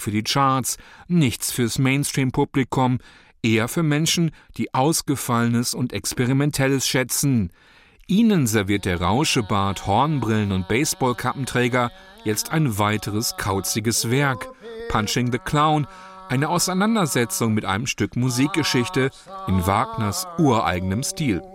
Musik für die Charts, nichts fürs Mainstream-Publikum, eher für Menschen, die Ausgefallenes und Experimentelles schätzen. Ihnen serviert der Rauschebart, Hornbrillen und Baseballkappenträger jetzt ein weiteres kauziges Werk. Punching the Clown, eine Auseinandersetzung mit einem Stück Musikgeschichte in Wagners ureigenem Stil.